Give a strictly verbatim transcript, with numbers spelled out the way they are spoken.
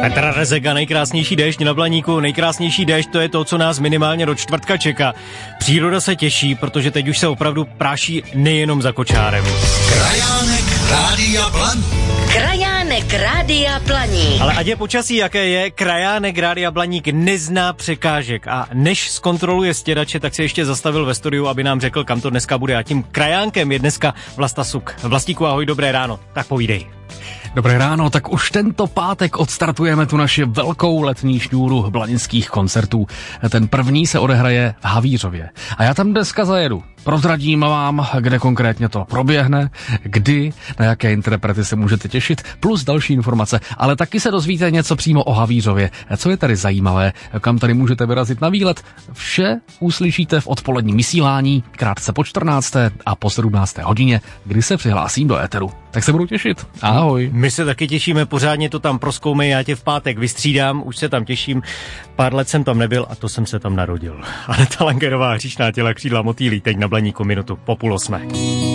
Petra Rezega, nejkrásnější déšť na Blaníku, nejkrásnější déšť, to je to, co nás minimálně do čtvrtka čeká. Příroda se těší, protože teď už se opravdu práší nejenom za kočárem. Krajánek Rádia Blaník. Krajánek Rádia Blaník. Ale ať je počasí, jaké je, krajánek Rádia Blaník nezná překážek a než zkontroluje stědače, tak se ještě zastavil ve studiu, aby nám řekl, kam to dneska bude. A tím krajánkem je dneska Vlasta Suk. Vlastíku, ahoj, dobré ráno, tak povídej. Dobré ráno, tak už tento pátek odstartujeme tu naši velkou letní šňůru blaninských koncertů. Ten první se odehraje v Havířově. A já tam dneska zajedu. Prozradím vám, kde konkrétně to proběhne, kdy, na jaké interprety se můžete těšit, plus další informace. Ale taky se dozvíte něco přímo o Havířově. Co je tady zajímavé, kam tady můžete vyrazit na výlet. Vše uslyšíte v odpoledním vysílání, krátce po čtrnácté a po sedmnácté hodině, kdy se přihlásím do éteru. Tak se budu těšit. Ahoj. My se taky těšíme, pořádně to tam prozkoumej, já tě v pátek vystřídám, už se tam těším. Pár let jsem tam nebyl a to jsem se tam narodil. Aneta Langerová, Hříšná těla, křídla motýlí, teď na Blaníku minutu po půl osmé.